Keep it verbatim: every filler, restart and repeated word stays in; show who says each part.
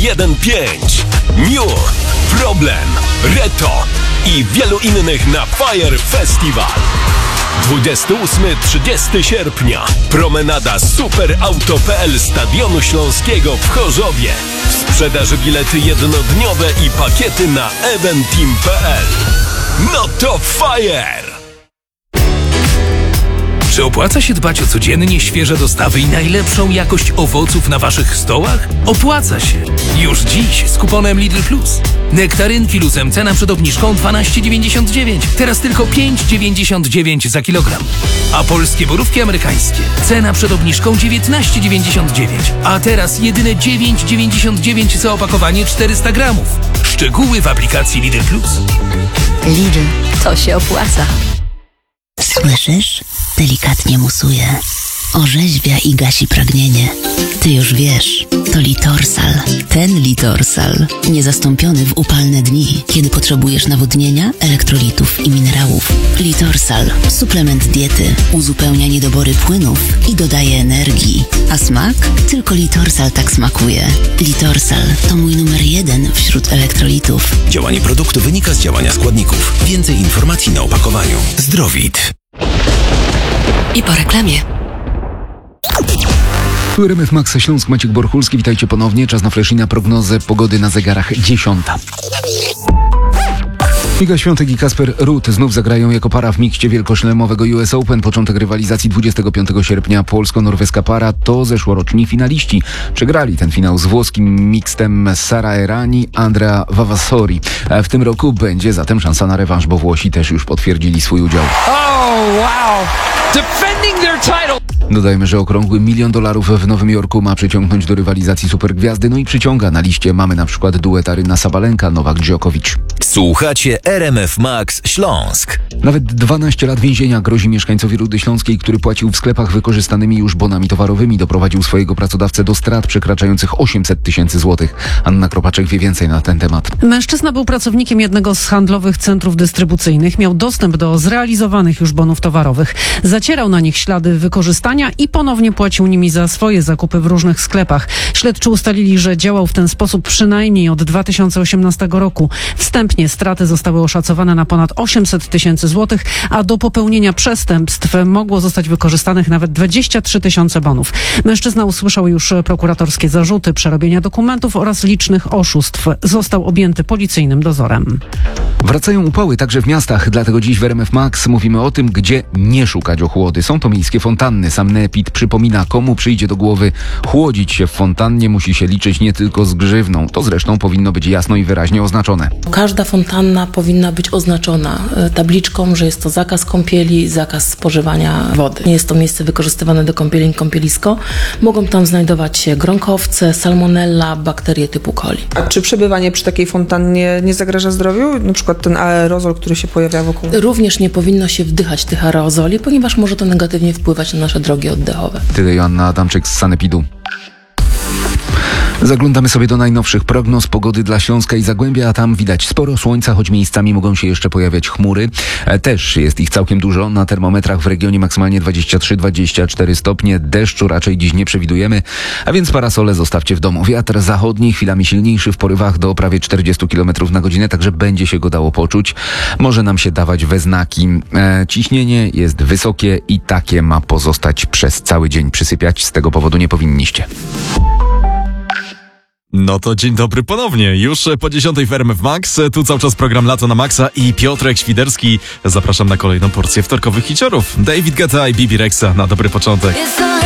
Speaker 1: jeden pięć. New, Problem, Reto i wielu innych na Fire Festival. dwudziestego ósmego do trzydziestego sierpnia. Promenada superauto kropka p l Stadionu Śląskiego w Chorzowie. W sprzedaży bilety jednodniowe i pakiety na eventim kropka p l. No to Fire!
Speaker 2: Czy opłaca się dbać o codziennie świeże dostawy i najlepszą jakość owoców na waszych stołach? Opłaca się! Już dziś z kuponem Lidl Plus. Nektarynki luzem cena przed obniżką dwanaście dziewięćdziesiąt dziewięć, teraz tylko pięć dziewięćdziesiąt dziewięć za kilogram. A polskie borówki amerykańskie cena przed obniżką dziewiętnaście dziewięćdziesiąt dziewięć, a teraz jedyne dziewięć dziewięćdziesiąt dziewięć za opakowanie czterysta gramów. Szczegóły w aplikacji Lidl Plus.
Speaker 3: Lidl, to się opłaca. Słyszysz? Delikatnie musuje. Orzeźwia i gasi pragnienie. Ty już wiesz, to Litorsal. Ten Litorsal. Niezastąpiony w upalne dni, kiedy potrzebujesz nawodnienia, elektrolitów i minerałów. Litorsal. Suplement diety. Uzupełnia niedobory płynów i dodaje energii. A smak? Tylko Litorsal tak smakuje. Litorsal to mój numer jeden wśród elektrolitów.
Speaker 4: Działanie produktu wynika z działania składników. Więcej informacji na opakowaniu. Zdrowit.
Speaker 3: I po reklamie.
Speaker 5: Tu R M F Max Śląsk, Maciek Borchulski. Witajcie ponownie. Czas na flash i na prognozę pogody na zegarach dziesiąta. Iga Świątek i Kasper Ruud znów zagrają jako para w mikście wielkoszlemowego U S Open. Początek rywalizacji dwudziestego piątego sierpnia. Polsko-norweska para to zeszłoroczni finaliści. Przegrali ten finał z włoskim mikstem Sara Errani, Andrea Vavasori. W tym roku będzie zatem szansa na rewanż, bo Włosi też już potwierdzili swój udział.
Speaker 6: Oh, wow! Defending their title!
Speaker 5: Dodajmy, że okrągły milion dolarów w Nowym Jorku ma przyciągnąć do rywalizacji supergwiazdy. No i przyciąga. Na liście mamy na przykład duet Aryna Sabalenka, Nowak Djokovic.
Speaker 4: Słuchacie R M F Max Śląsk.
Speaker 5: Nawet dwanaście lat więzienia grozi mieszkańcowi Rudy Śląskiej, który płacił w sklepach wykorzystanymi już bonami towarowymi. Doprowadził swojego pracodawcę do strat przekraczających osiemset tysięcy złotych. Anna Kropaczek wie więcej na ten temat.
Speaker 7: Mężczyzna był pracownikiem jednego z handlowych centrów dystrybucyjnych. Miał dostęp do zrealizowanych już bonów towarowych. Zacierał na nich ślady wykorzystania i ponownie płacił nimi za swoje zakupy w różnych sklepach. Śledczy ustalili, że działał w ten sposób przynajmniej od dwa tysiące osiemnastego roku. Wstępnie straty zostały oszacowane na ponad osiemset tysięcy złotych, a do popełnienia przestępstw mogło zostać wykorzystanych nawet dwadzieścia trzy tysiące bonów. Mężczyzna usłyszał już prokuratorskie zarzuty przerobienia dokumentów oraz licznych oszustw. Został objęty policyjnym dozorem.
Speaker 5: Wracają upały także w miastach, dlatego dziś w R M F Max mówimy o tym, gdzie nie szukać ochłody. Są to miejskie fontanny. Sam Nepit przypomina, komu przyjdzie do głowy chłodzić się w fontannie, musi się liczyć nie tylko z grzywną. To zresztą powinno być jasno i wyraźnie oznaczone.
Speaker 8: Każda fontanna powinna być oznaczona tabliczką, że jest to zakaz kąpieli, zakaz spożywania wody. Nie jest to miejsce wykorzystywane do kąpieli i kąpielisko. Mogą tam znajdować się gronkowce, salmonella, bakterie typu coli.
Speaker 9: A czy przebywanie przy takiej fontannie nie zagraża zdrowiu? Na przykład ten aerozol, który się pojawia wokół?
Speaker 8: Również nie powinno się wdychać tych aerozoli, ponieważ może to negatywnie wpływać na nasze drogi oddechowe.
Speaker 5: Tyle Joanna Adamczyk z Sanepidu. Zaglądamy sobie do najnowszych prognoz pogody dla Śląska i Zagłębia, a tam widać sporo słońca, choć miejscami mogą się jeszcze pojawiać chmury. Też jest ich całkiem dużo. Na termometrach w regionie maksymalnie dwadzieścia trzy dwadzieścia cztery stopnie. Deszczu raczej dziś nie przewidujemy, a więc parasole zostawcie w domu. Wiatr zachodni, chwilami silniejszy w porywach do prawie czterdzieści kilometrów na godzinę, także będzie się go dało poczuć. Może nam się dawać we znaki. E, ciśnienie jest wysokie i takie ma pozostać przez cały dzień. Przysypiać z tego powodu nie powinniście.
Speaker 10: No to dzień dobry ponownie. Już po dziesiątej w R M F Max. Tu cały czas program Lato na Maxa i Piotrek Świderski. Zapraszam na kolejną porcję wtorkowych hiciorów. David Guetta i Bibi Rexa na dobry początek.